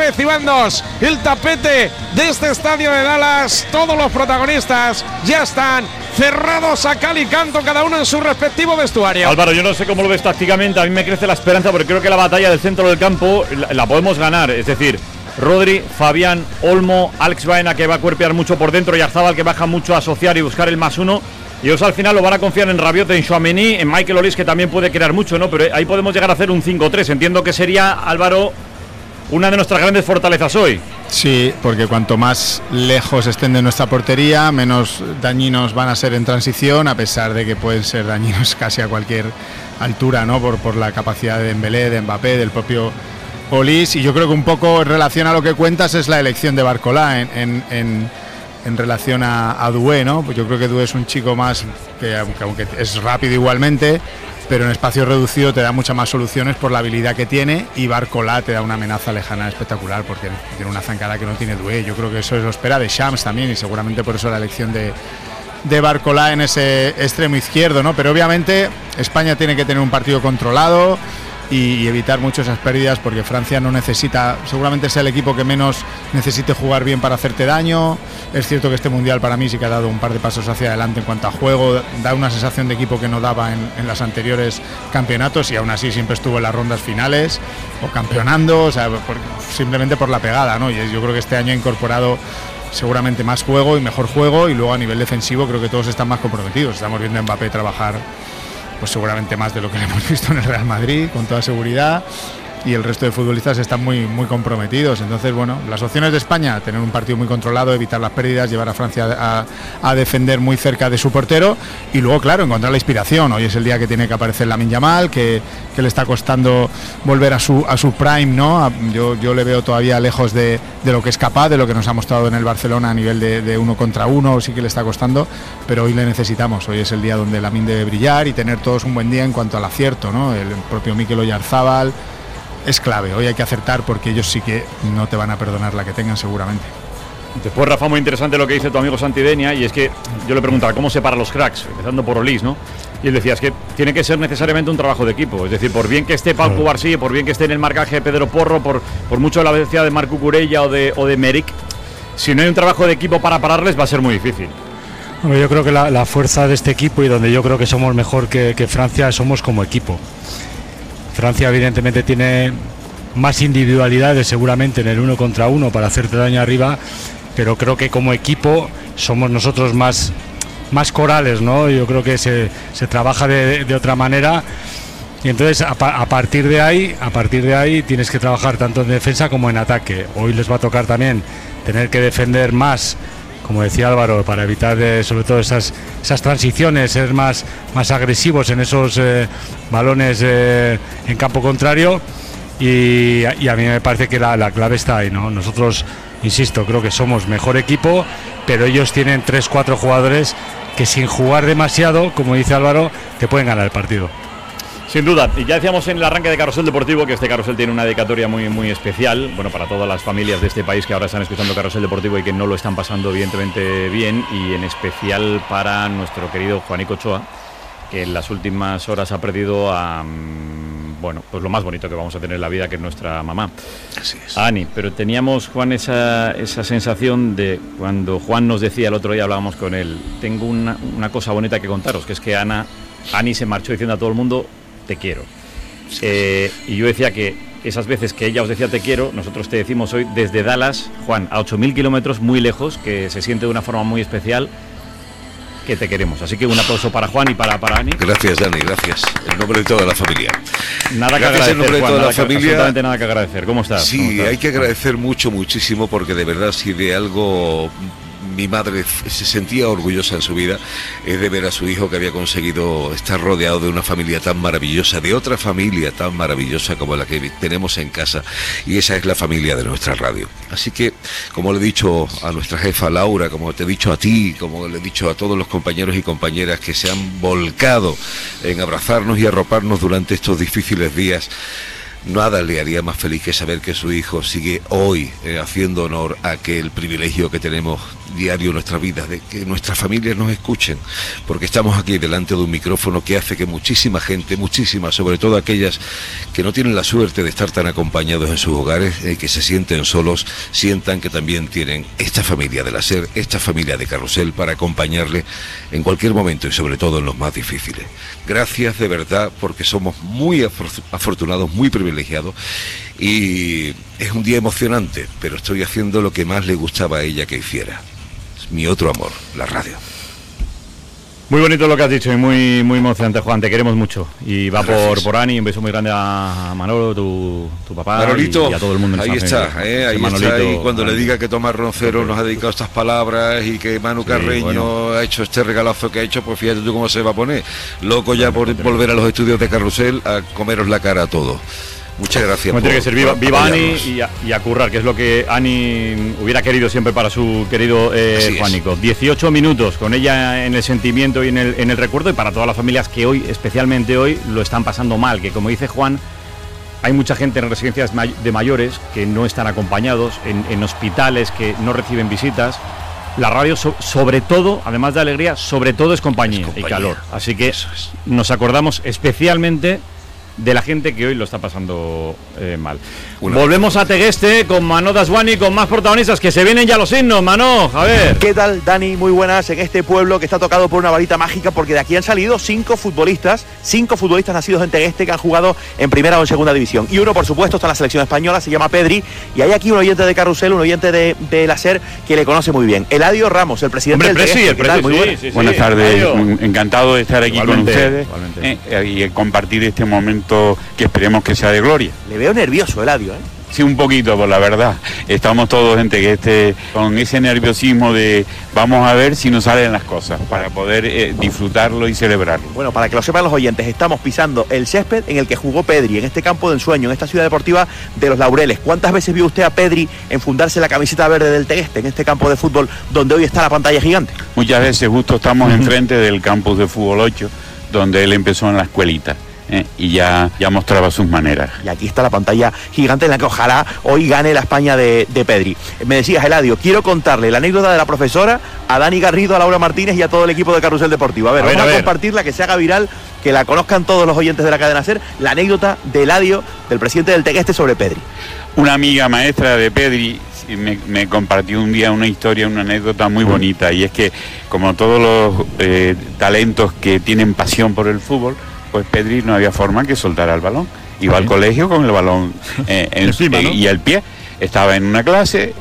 recibándoos el tapete de este estadio de Dallas. Todos los protagonistas ya están cerrados a cal y canto, cada uno en su respectivo vestuario. Álvaro, yo no sé cómo lo ves tácticamente, a mí me crece la esperanza porque creo que la batalla del centro del campo la podemos ganar, es decir, Rodri, Fabián, Olmo, Alex Baena, que va a cuerpear mucho por dentro, y Arzabal, que baja mucho a asociar y buscar el +1. Y ellos al final lo van a confiar en Rabiot, en Tchouaméni, en Michael Olise, que también puede crear mucho, ¿no? Pero ahí podemos llegar a hacer un 5-3. Entiendo que sería, Álvaro, una de nuestras grandes fortalezas hoy. Sí, porque cuanto más lejos estén de nuestra portería, menos dañinos van a ser en transición, a pesar de que pueden ser dañinos casi a cualquier altura, ¿no? Por la capacidad de Dembélé, de Mbappé, del propio Olise. Y yo creo que un poco en relación a lo que cuentas es la elección de Barcola en relación a Doué, ¿no? Pues yo creo que Doué es un chico más que aunque es rápido igualmente, pero en espacio reducido te da muchas más soluciones por la habilidad que tiene, y Barcola te da una amenaza lejana espectacular porque tiene una zancada que no tiene Doué. Yo creo que eso lo espera de Shams también, y seguramente por eso la elección de Barcola en ese extremo izquierdo, ¿no? Pero obviamente España tiene que tener un partido controlado y evitar mucho esas pérdidas, porque Francia no necesita, seguramente sea el equipo que menos necesite jugar bien para hacerte daño. Es cierto que este mundial para mí sí que ha dado un par de pasos hacia adelante en cuanto a juego, da una sensación de equipo que no daba en los anteriores campeonatos, y aún así siempre estuvo en las rondas finales o campeonando, o sea, simplemente por la pegada, ¿no? Y yo creo que este año ha incorporado seguramente más juego y mejor juego, y luego a nivel defensivo creo que todos están más comprometidos. Estamos viendo a Mbappé trabajar pues seguramente más de lo que le hemos visto en el Real Madrid, con toda seguridad, y el resto de futbolistas están muy comprometidos. Entonces, bueno, las opciones de España: tener un partido muy controlado, evitar las pérdidas, llevar a Francia a defender muy cerca de su portero, y luego, claro, encontrar la inspiración. Hoy es el día que tiene que aparecer Lamine Yamal, que le está costando volver a su prime, ¿no? Yo le veo todavía lejos de lo que es capaz, de lo que nos ha mostrado en el Barcelona a nivel de 1 contra 1, sí que le está costando, pero hoy le necesitamos. Hoy es el día donde Lamine debe brillar y tener todos un buen día en cuanto al acierto, ¿no? El propio Mikel Oyarzabal es clave. Hoy hay que acertar, porque ellos sí que no te van a perdonar la que tengan seguramente. Después, Rafa, muy interesante lo que dice tu amigo Santidenia, y es que yo le preguntaba cómo separa los cracks, empezando por Olise, ¿no? Y él decía, es que tiene que ser necesariamente un trabajo de equipo, es decir, por bien que esté Pau Cubarsí, por bien que esté en el marcaje de Pedro Porro, por mucho la velocidad de Marc Cucurella o de Merrick, si no hay un trabajo de equipo para pararles, va a ser muy difícil. Bueno, yo creo que la fuerza de este equipo, y donde yo creo que somos mejor que Francia, somos como equipo. Francia evidentemente tiene más individualidades seguramente en el 1 contra 1 para hacerte daño arriba, pero creo que como equipo somos nosotros más corales, ¿no? Yo creo que se trabaja de otra manera, y entonces a partir de ahí tienes que trabajar tanto en defensa como en ataque. Hoy les va a tocar también tener que defender más, como decía Álvaro, para evitar sobre todo esas transiciones, ser más agresivos en esos balones en campo contrario, y a mí me parece que la clave está ahí, ¿no? Nosotros, insisto, creo que somos mejor equipo, pero ellos tienen 3-4 jugadores que sin jugar demasiado, como dice Álvaro, te pueden ganar el partido. Sin duda, y ya decíamos en el arranque de Carrusel Deportivo que este Carrusel tiene una dedicatoria muy especial, bueno, para todas las familias de este país que ahora están escuchando Carrusel Deportivo y que no lo están pasando evidentemente bien, y en especial para nuestro querido Juanico Ochoa, que en las últimas horas ha perdido a, bueno, pues lo más bonito que vamos a tener en la vida, que es nuestra mamá. Así es. Ani, pero teníamos, Juan, esa sensación de cuando Juan nos decía el otro día, hablábamos con él, tengo una cosa bonita que contaros, que es que Ani se marchó diciendo a todo el mundo, te quiero. Sí. Y yo decía que esas veces que ella os decía te quiero, nosotros te decimos hoy desde Dallas, Juan, a 8.000 kilómetros, muy lejos, que se siente de una forma muy especial, que te queremos. Así que un aplauso para Juan y para Ani. Gracias, Dani, gracias. En nombre de toda la familia. Nada que agradecer, en nombre de toda la familia. Absolutamente nada que agradecer. ¿Cómo estás? Sí, ¿Cómo estás? Hay que agradecer muchísimo, porque de verdad, si de algo mi madre se sentía orgullosa en su vida, es de ver a su hijo que había conseguido estar rodeado de una familia tan maravillosa, de otra familia tan maravillosa como la que tenemos en casa, y esa es la familia de nuestra radio. Así que, como le he dicho a nuestra jefa Laura, como te he dicho a ti, como le he dicho a todos los compañeros y compañeras que se han volcado en abrazarnos y arroparnos durante estos difíciles días, nada le haría más feliz que saber que su hijo sigue hoy haciendo honor a aquel privilegio que tenemos diario nuestra vida, de que nuestras familias nos escuchen, porque estamos aquí delante de un micrófono que hace que muchísima gente, muchísimas, sobre todo aquellas que no tienen la suerte de estar tan acompañados en sus hogares, que se sienten solos, sientan que también tienen esta familia de la SER, esta familia de Carrusel para acompañarle en cualquier momento y sobre todo en los más difíciles. Gracias de verdad, porque somos muy afortunados, muy privilegiados, y es un día emocionante, pero estoy haciendo lo que más le gustaba a ella que hiciera. Es mi otro amor, la radio. Muy bonito lo que has dicho y muy, muy emocionante, Juan, te queremos mucho. Y va por Ani, un beso muy grande a Manolo, tu papá, Manolito, y a todo el mundo. Ahí está, ahí Manolito, está, y cuando le diga que Tomás Roncero nos ha dedicado estas palabras y que Manu Carreño ha hecho este regalazo que ha hecho, pues fíjate tú cómo se va a poner. Loco ya por volver a los estudios de Carrusel a comeros la cara a todos. Muchas gracias. Tiene que ser viva Ani y a currar, que es lo que Ani hubiera querido siempre para su querido Juanico. 18 minutos con ella en el sentimiento y en el recuerdo, y para todas las familias que hoy, especialmente hoy, lo están pasando mal, que como dice Juan, hay mucha gente en residencias de mayores que no están acompañados, en hospitales que no reciben visitas. La radio, sobre todo, además de alegría, sobre todo es compañía y calor. Así que nos acordamos especialmente de la gente que hoy lo está pasando mal. Volvemos a Tegueste con Manó Dasguani, con más protagonistas, que se vienen ya los himnos. Manó, a ver. ¿Qué tal, Dani? Muy buenas. En este pueblo que está tocado por una varita mágica, porque de aquí han salido 5 futbolistas nacidos en Tegueste que han jugado en primera o en segunda división. Y uno, por supuesto, está en la selección española, se llama Pedri, y hay aquí un oyente de Carrusel, un oyente de la SER que le conoce muy bien. Eladio Ramos, el presidente del Tegueste. ¿Qué tal? Muy buenas. Buenas tardes, encantado de estar aquí con ustedes y compartir este momento que esperemos que sea de gloria. Le veo nervioso, Eladio, ¿eh? Sí, un poquito, por la verdad. Estamos todos gente con ese nerviosismo de vamos a ver si nos salen las cosas para poder disfrutarlo y celebrarlo. Bueno, para que lo sepan los oyentes, estamos pisando el césped en el que jugó Pedri, en este campo de ensueño, en esta ciudad deportiva de Los Laureles. ¿Cuántas veces vio usted a Pedri enfundarse la camiseta verde del Tegueste, en este campo de fútbol donde hoy está la pantalla gigante? Muchas veces, justo estamos enfrente del campus de fútbol 8, donde él empezó en la escuelita. Y ya mostraba sus maneras. Y aquí está la pantalla gigante en la que ojalá hoy gane la España de Pedri. Me decías, Eladio, quiero contarle la anécdota de la profesora a Dani Garrido, a Laura Martínez y a todo el equipo de Carrusel Deportivo. Vamos a compartirla, que se haga viral, que la conozcan todos los oyentes de la cadena SER, la anécdota de Eladio, del presidente del Tegueste, sobre Pedri. Una amiga maestra de Pedri me compartió un día una historia, una anécdota muy bonita, y es que, como todos los talentos que tienen pasión por el fútbol, pues Pedri no había forma que soltara el balón. Iba al colegio con el balón encima, ¿no? Y el pie. Estaba en una clase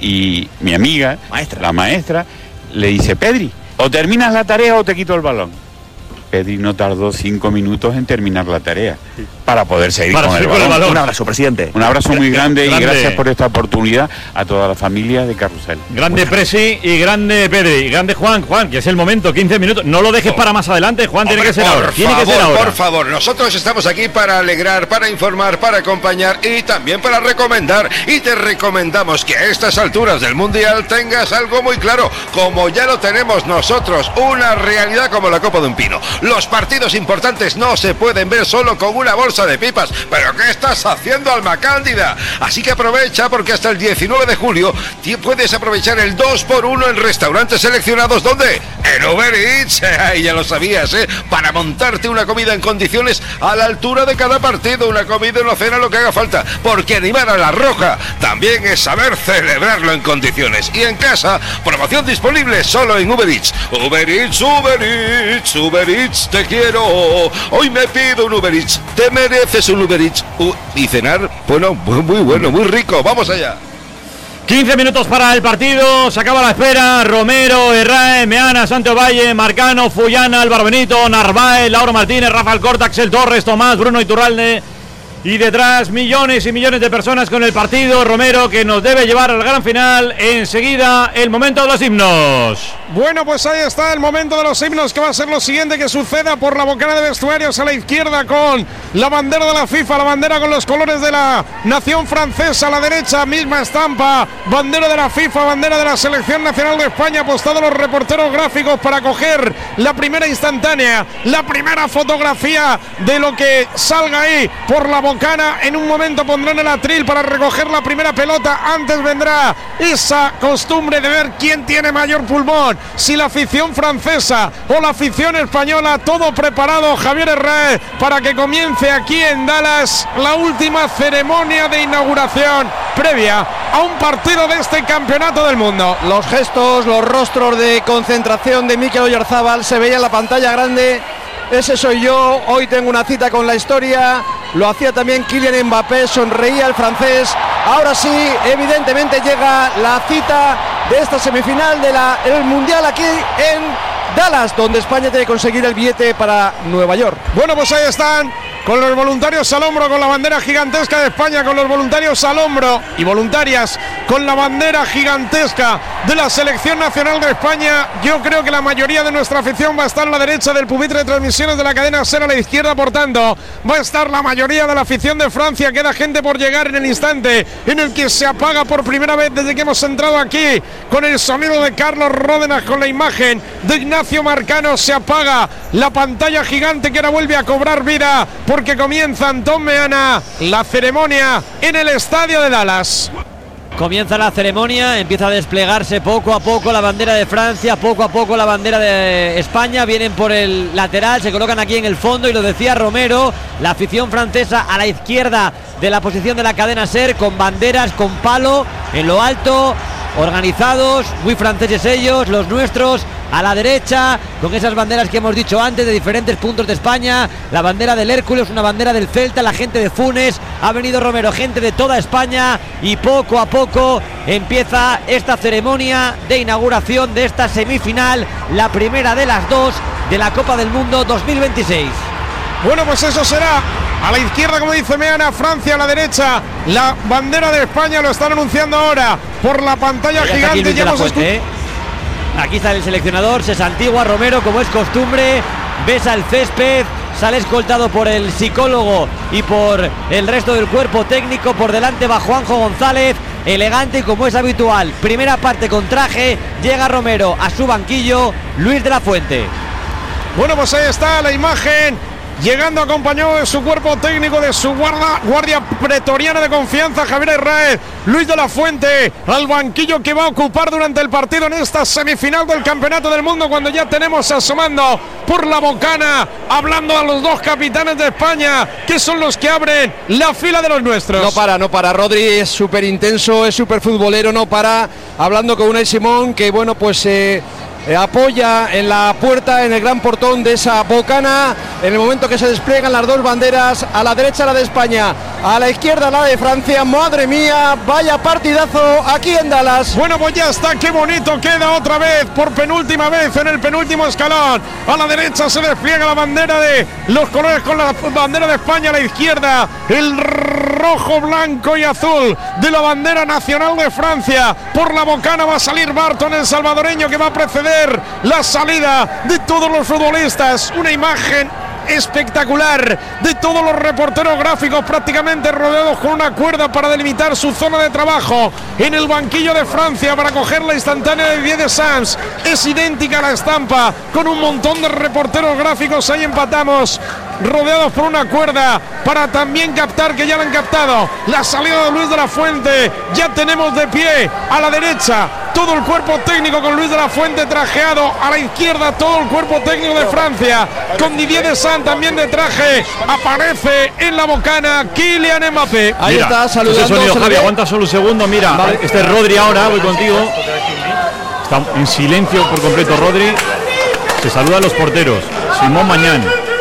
y mi amiga, la maestra, le dice: Pedri, o terminas la tarea o te quito el balón. Pedri no tardó 5 minutos en terminar la tarea para poder seguir con el balón. Un abrazo, presidente. Un abrazo muy grande y gracias por esta oportunidad a toda la familia de Carrusel. Grande Presi y grande Pedri, grande Juan, que es el momento, 15 minutos. No lo dejes para más adelante, Juan. Tiene que ser ahora. Por favor, nosotros estamos aquí para alegrar, para informar, para acompañar y también para recomendar. Y te recomendamos que a estas alturas del Mundial tengas algo muy claro, como ya lo tenemos nosotros, una realidad como la copa de un pino. Los partidos importantes no se pueden ver solo con una bolsa de pipas. ¿Pero qué estás haciendo, Alma Cándida? Así que aprovecha, porque hasta el 19 de julio puedes aprovechar el 2x1 en restaurantes seleccionados. ¿Dónde? En Uber Eats. Ya lo sabías, para montarte una comida en condiciones a la altura de cada partido, una comida, una cena, lo que haga falta, porque animar a la roja también es saber celebrarlo en condiciones. Y en casa, promoción disponible solo en Uber Eats. Uber Eats, Uber Eats, Uber Eats, te quiero. Hoy me pido un Uber Eats. Te mereces un Uber Eats. Y cenar, bueno, muy bueno, muy rico. Vamos allá. 15 minutos para el partido, se acaba la espera. Romero, Herrera, Meana, Santo Valle, Marcano, Fullana, Álvaro Benito, Narváez, Lauro Martínez, Rafael Corta, Axel Torres, Tomás, Bruno Iturralde. Y detrás millones y millones de personas con el partido. Romero, que nos debe llevar al gran final. Enseguida el momento de los himnos. Bueno, pues ahí está el momento de los himnos, que va a ser lo siguiente que suceda por la bocana de vestuarios a la izquierda, con la bandera de la FIFA, la bandera con los colores de la nación francesa, a la derecha misma estampa, bandera de la FIFA, bandera de la selección nacional de España, apostados los reporteros gráficos para coger la primera instantánea, la primera fotografía de lo que salga ahí por la bocana Bocana. En un momento pondrán el atril para recoger la primera pelota. Antes vendrá esa costumbre de ver quién tiene mayor pulmón, si la afición francesa o la afición española. Todo preparado, Javier Herrera, para que comience aquí en Dallas la última ceremonia de inauguración previa a un partido de este campeonato del mundo. Los gestos, los rostros de concentración de Mikel Oyarzábal se veía en la pantalla grande. Ese soy yo, hoy tengo una cita con la historia. Lo hacía también Kylian Mbappé, sonreía el francés. Ahora sí, evidentemente llega la cita de esta semifinal del Mundial aquí en Dallas, donde España tiene que conseguir el billete para Nueva York. Bueno, pues ahí están, con los voluntarios al hombro, con la bandera gigantesca de España, con los voluntarios al hombro y voluntarias con la bandera gigantesca de la Selección Nacional de España. Yo creo que la mayoría de nuestra afición va a estar a la derecha del pupitre de transmisiones de la cadena SER, a la izquierda, por tanto, va a estar la mayoría de la afición de Francia. Queda gente por llegar en el instante en el que se apaga por primera vez desde que hemos entrado aquí, con el sonido de Carlos Ródenas, con la imagen de Ignacio Marcano. Se apaga la pantalla gigante que ahora vuelve a cobrar vida, porque comienza Antón Meana la ceremonia en el estadio de Dallas. Comienza la ceremonia, empieza a desplegarse poco a poco la bandera de Francia, poco a poco la bandera de España. Vienen por el lateral, se colocan aquí en el fondo, y lo decía Romero, la afición francesa a la izquierda de la posición de la cadena SER, con banderas, con palo en lo alto, organizados, muy franceses ellos, los nuestros a la derecha, con esas banderas que hemos dicho antes de diferentes puntos de España. La bandera del Hércules, una bandera del Celta, la gente de Funes, ha venido Romero, gente de toda España, y poco a poco empieza esta ceremonia de inauguración de esta semifinal, la primera de las dos de la Copa del Mundo 2026. Bueno, pues eso será a la izquierda, como dice Meana, Francia a la derecha, la bandera de España. Lo están anunciando ahora por la pantalla gigante. Ya hemos Aquí está el seleccionador, se santigua Romero como es costumbre, besa el césped, sale escoltado por el psicólogo y por el resto del cuerpo técnico. Por delante va Juanjo González, elegante y como es habitual. Primera parte con traje, llega Romero a su banquillo, Luis de la Fuente. Bueno, pues ahí está la imagen, llegando acompañado de su cuerpo técnico, de su guardia pretoriana de confianza, Javier Herrera, Luis de la Fuente, al banquillo que va a ocupar durante el partido en esta semifinal del Campeonato del Mundo, cuando ya tenemos asomando por la bocana, hablando a los dos capitanes de España, que son los que abren la fila de los nuestros. No para, Rodri es súper intenso, es súper futbolero, no para, hablando con Unai Simón, que bueno, pues apoya en la puerta, en el gran portón de esa bocana, en el momento que se despliegan las dos banderas, a la derecha la de España, a la izquierda la de Francia. Madre mía, vaya partidazo aquí en Dallas. Bueno, pues ya está, qué bonito queda otra vez, por penúltima vez en el penúltimo escalón. A la derecha se despliega la bandera de los colores, con la bandera de España. A la izquierda el rojo, blanco y azul de la bandera nacional de Francia. Por la bocana va a salir Barton, el salvadoreño, que va a preceder la salida de todos los futbolistas. Una imagen espectacular de todos los reporteros gráficos prácticamente rodeados con una cuerda para delimitar su zona de trabajo en el banquillo de Francia para coger la instantánea de Didier Deschamps. Es idéntica a la estampa, con un montón de reporteros gráficos. Ahí empatamos, rodeados por una cuerda para también captar, que ya la han captado, la salida de Luis de la Fuente. Ya tenemos de pie a la derecha todo el cuerpo técnico con Luis de la Fuente trajeado, a la izquierda todo el cuerpo técnico de Francia con Didier Deschamps también de traje. Aparece en la bocana Kylian Mbappé. Ahí mira, está saludando. Ese sonido, Javi, aguanta solo un segundo. Mira, vale. Este es Rodri ahora, voy contigo. Está en silencio por completo Rodri. Se saludan los porteros. Simón Mañán.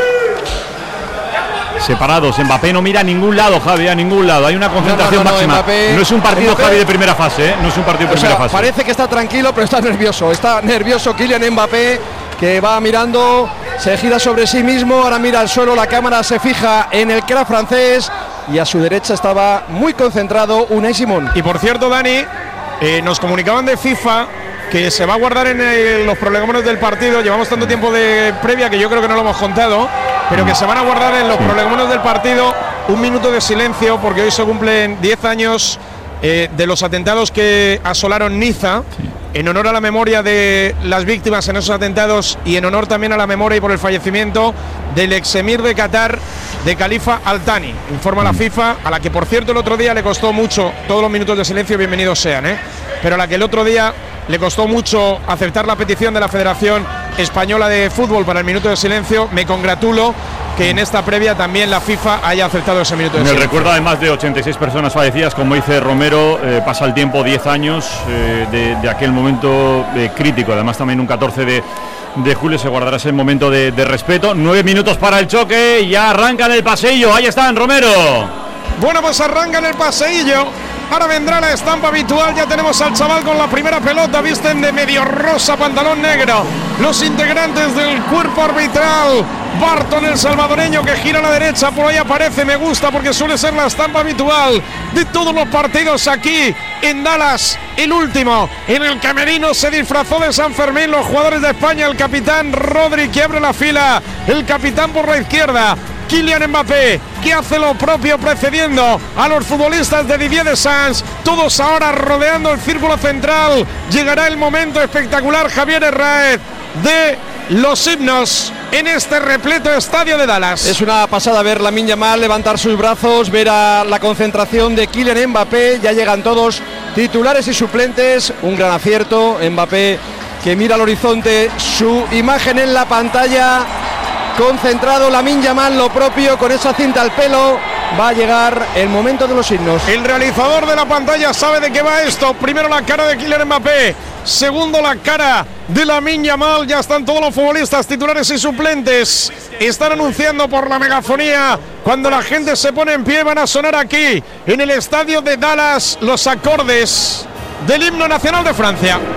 Separados, Mbappé no mira a ningún lado, Javi, a ningún lado. Hay una concentración máxima. Mbappé, no es un partido, Mbappé, Javi, de primera fase, ¿eh? No es un partido de primera fase. Parece que está tranquilo, pero está nervioso. Está nervioso Kylian Mbappé, que va mirando, se gira sobre sí mismo, ahora mira al suelo, la cámara se fija en el crack francés, y a su derecha estaba muy concentrado Unai Simón. Y por cierto, Dani, nos comunicaban de FIFA que se va a guardar en los prolegómenos del partido. Llevamos tanto tiempo de previa que yo creo que no lo hemos contado, pero que se van a guardar en los prolegómenos del partido un minuto de silencio, porque hoy se cumplen 10 años de los atentados que asolaron Niza, en honor a la memoria de las víctimas en esos atentados y en honor también a la memoria y por el fallecimiento del exemir de Qatar, de Khalifa Al Thani. Informa la FIFA, a la que por cierto el otro día le costó mucho, todos los minutos de silencio bienvenidos sean, pero a la que el otro día le costó mucho aceptar la petición de la Federación Española de Fútbol para el minuto de silencio. Me congratulo que en esta previa también la FIFA haya aceptado ese minuto de silencio. Me recuerda además de 86 personas fallecidas, como dice Romero, pasa el tiempo, 10 años de aquel momento crítico. Además también un 14 de julio se guardará ese momento de respeto. 9 minutos para el choque y ya arranca en el pasillo. Ahí están, Romero. Bueno, pues arranca en el paseillo. Ahora vendrá la estampa habitual. Ya tenemos al chaval con la primera pelota. Visten de medio rosa, pantalón negro. Los integrantes del cuerpo arbitral. Barton, el salvadoreño, que gira a la derecha. Por ahí aparece, me gusta porque suele ser la estampa habitual de todos los partidos aquí en Dallas. El último, en el camerino, se disfrazó de San Fermín los jugadores de España. El capitán Rodri, que abre la fila. El capitán por la izquierda, Kylian Mbappé, que hace lo propio precediendo a los futbolistas de Didier Deschamps. Todos ahora rodeando el círculo central. Llegará el momento espectacular, Javier Herráez, de los himnos en este repleto estadio de Dallas. Es una pasada ver Lamine Yamal levantar sus brazos, ver a la concentración de Kylian Mbappé. Ya llegan todos, titulares y suplentes. Un gran acierto, Mbappé, que mira al horizonte, su imagen en la pantalla. Concentrado Lamine Yamal, lo propio, con esa cinta al pelo. Va a llegar el momento de los himnos. El realizador de la pantalla sabe de qué va esto. Primero la cara de Kylian Mbappé, segundo la cara de Lamine Yamal. Ya están todos los futbolistas titulares y suplentes. Están anunciando por la megafonía. Cuando la gente se pone en pie, van a sonar aquí en el estadio de Dallas los acordes del himno nacional de Francia.